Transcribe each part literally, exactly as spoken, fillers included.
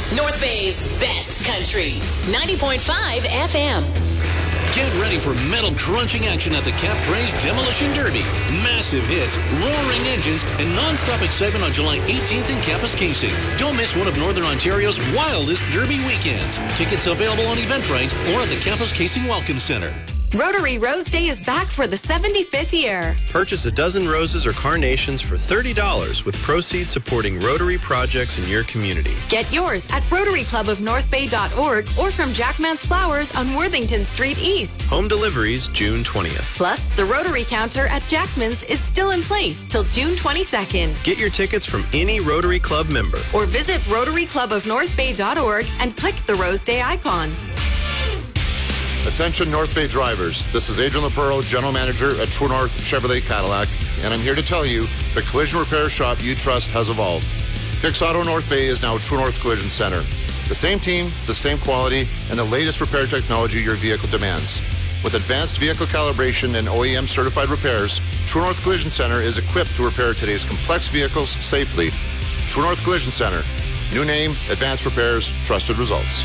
North Bay's best country. ninety point five F M. Get ready for metal-crunching action at the Cap Dre's Demolition Derby. Massive hits, roaring engines, and non-stop excitement on July eighteenth in Kapuskasing. Don't miss one of Northern Ontario's wildest Derby weekends. Tickets available on Eventbrite or at the Kapuskasing Welcome Centre. Rotary Rose Day is back for the seventy-fifth year. Purchase a dozen roses or carnations for thirty dollars with proceeds supporting Rotary projects in your community. Get yours at rotary club of north bay dot org or from Jackman's Flowers on Worthington Street East. Home deliveries June twentieth. Plus, the Rotary counter at Jackman's is still in place till June twenty-second. Get your tickets from any Rotary Club member. Or visit rotary club of north bay dot org and click the Rose Day icon. Attention North Bay drivers, this is Adrian LaPerle, General Manager at True North Chevrolet Cadillac, and I'm here to tell you the collision repair shop you trust has evolved. Fix Auto North Bay is now True North Collision Center. The same team, the same quality, and the latest repair technology your vehicle demands. With advanced vehicle calibration and O E M certified repairs, True North Collision Center is equipped to repair today's complex vehicles safely. True North Collision Center. New name, advanced repairs, trusted results.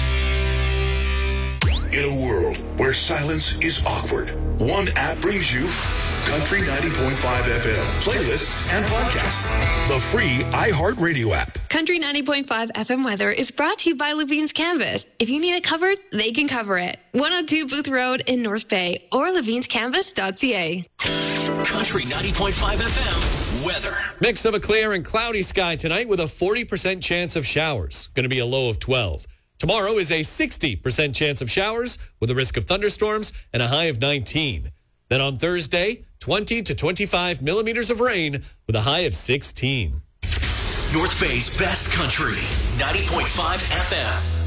In a world where silence is awkward, one app brings you Country ninety point five F M, playlists and podcasts. The free iHeartRadio app. Country ninety point five F M weather is brought to you by Levine's Canvas. If you need it covered, they can cover it. one oh two Booth Road in North Bay or levine's canvas dot c a. Country ninety point five F M weather. Mix of a clear and cloudy sky tonight with a forty percent chance of showers. Going to be a low of twelve. Tomorrow is a sixty percent chance of showers with a risk of thunderstorms and a high of nineteen. Then on Thursday, twenty to twenty-five millimeters of rain with a high of sixteen. North Bay's best country, ninety point five F M.